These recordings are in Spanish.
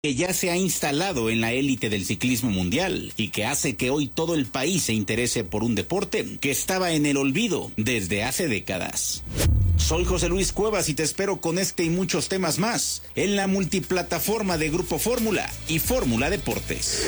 que ya se ha instalado en la élite del ciclismo mundial y que hace que hoy todo el país se interese por un deporte que estaba en el olvido desde hace décadas. Soy José Luis Cuevas y te espero con este y muchos temas más en la multiplataforma de Grupo Fórmula y Fórmula Deportes.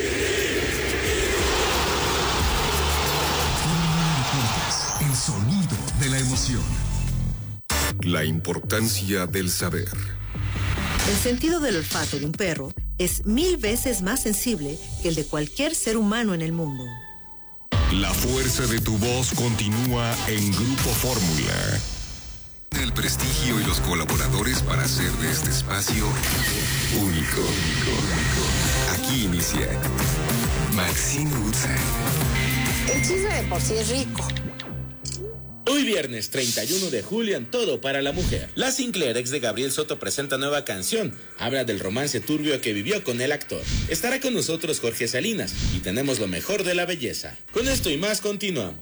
El sonido de la emoción. La importancia del saber. El sentido del olfato de un perro es 1000 veces más sensible que el de cualquier ser humano en el mundo. La fuerza de tu voz continúa en Grupo Fórmula. El prestigio y los colaboradores para hacer de este espacio único. Aquí inicia Maxine Woodside. El chisme de por sí es rico. Hoy viernes 31 de julio en Todo para la Mujer. La Sinclair, ex de Gabriel Soto, presenta nueva canción. Habla del romance turbio que vivió con el actor. Estará con nosotros Jorge Salinas y tenemos lo mejor de la belleza. Con esto y más continuamos.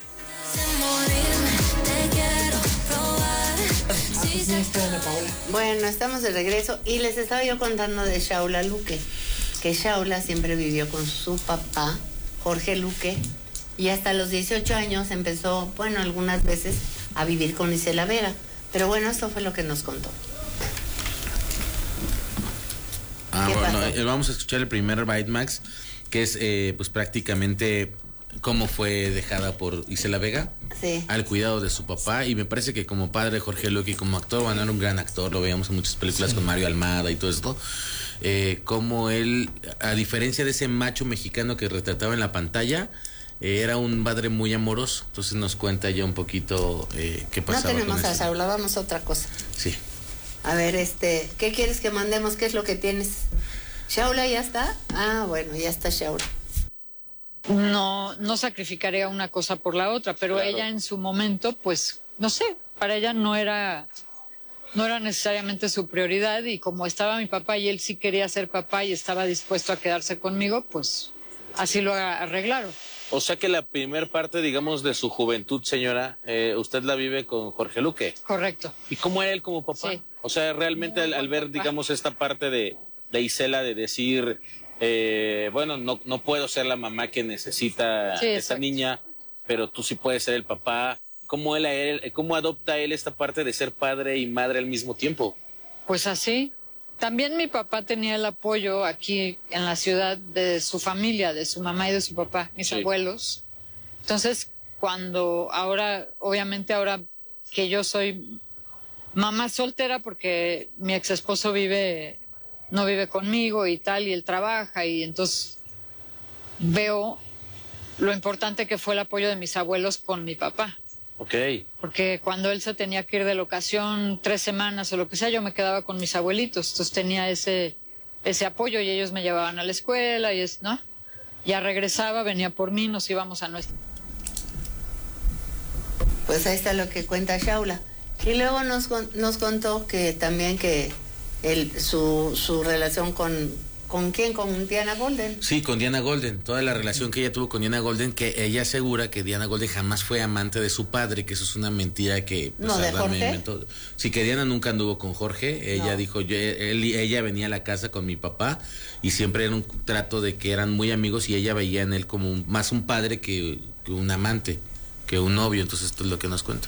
Bueno, estamos de regreso y les estaba yo contando de Shaula Luque, que Shaula siempre vivió con su papá, Jorge Luque, y hasta los 18 años empezó, bueno, algunas veces a vivir con Isela Vega. Pero bueno, esto fue lo que nos contó. Vamos a escuchar el primer Bytemax, que es pues prácticamente cómo fue dejada por Isela Vega, sí, al cuidado de su papá. Y me parece que como padre Jorge Luque y como actor, bueno, era un gran actor, lo veíamos en muchas películas, sí, con Mario Almada y todo esto. Como él, a diferencia de ese macho mexicano que retrataba en la pantalla, era un padre muy amoroso. Entonces nos cuenta ya un poquito qué pasaba. No tenemos a Shaula, vamos a otra cosa. Sí. A ver, ¿qué quieres que mandemos? ¿Qué es lo que tienes? ¿Shaula ya está? Ah, bueno, ya está Shaula. No sacrificaría una cosa por la otra, pero claro, ella en su momento, pues, no sé, para ella no era necesariamente su prioridad, y como estaba mi papá y él sí quería ser papá y estaba dispuesto a quedarse conmigo, pues así lo arreglaron. O sea que la primer parte, digamos, de su juventud, señora, usted la vive con Jorge Luque. Correcto. ¿Y cómo era él como papá? Sí. O sea, realmente al ver, digamos, esta parte de Isela de decir, bueno, no puedo ser la mamá que necesita esta niña, pero tú sí puedes ser el papá. ¿Cómo adopta él esta parte de ser padre y madre al mismo tiempo? Pues así. También mi papá tenía el apoyo aquí en la ciudad de su familia, de su mamá y de su papá, mis abuelos. Entonces, obviamente ahora que yo soy mamá soltera, porque mi ex esposo no vive conmigo y tal, y él trabaja, y entonces veo lo importante que fue el apoyo de mis abuelos con mi papá. Okay. Porque cuando él se tenía que ir de locación 3 semanas o lo que sea, yo me quedaba con mis abuelitos, entonces tenía ese apoyo, y ellos me llevaban a la escuela y ¿no? Ya regresaba, venía por mí, nos íbamos a nuestra. Pues ahí está lo que cuenta Shaula. Y luego nos contó que también que su relación ¿con quién? ¿Con Diana Golden? Sí, con Diana Golden. Toda la relación que ella tuvo con Diana Golden, que ella asegura que Diana Golden jamás fue amante de su padre, que eso es una mentira que... Pues, ¿No, de Jorge? Sí, que Diana nunca anduvo con Jorge. Ella dijo, ella venía a la casa con mi papá y siempre era un trato de que eran muy amigos, y ella veía en él como más un padre que un amante, que un novio. Entonces esto es lo que nos cuenta.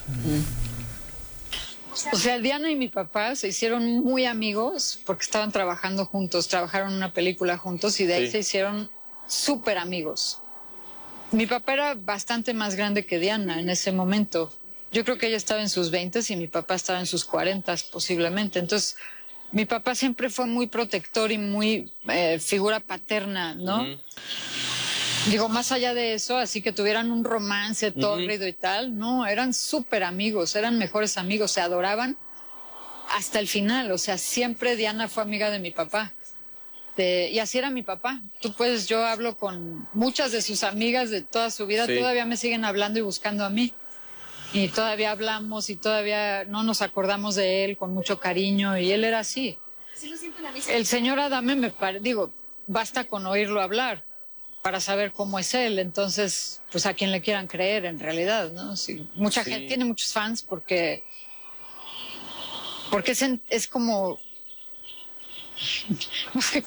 O sea, Diana y mi papá se hicieron muy amigos porque estaban trabajando juntos, trabajaron en una película juntos, y de ahí se hicieron súper amigos. Mi papá era bastante más grande que Diana en ese momento. Yo creo que ella estaba en sus 20 y mi papá estaba en sus 40 posiblemente. Entonces, mi papá siempre fue muy protector y muy figura paterna, ¿no? Uh-huh. Digo, más allá de eso, así que tuvieran un romance tórrido y tal, no, eran súper amigos, eran mejores amigos, se adoraban hasta el final. O sea, siempre Diana fue amiga de mi papá. Y así era mi papá. Yo hablo con muchas de sus amigas de toda su vida, todavía me siguen hablando y buscando a mí. Y todavía hablamos y todavía no nos acordamos de él con mucho cariño, y él era así. El señor Adame, basta con oírlo hablar para saber cómo es él. Entonces, pues a quien le quieran creer en realidad, ¿no? Sí, mucha gente tiene muchos fans porque es como no sé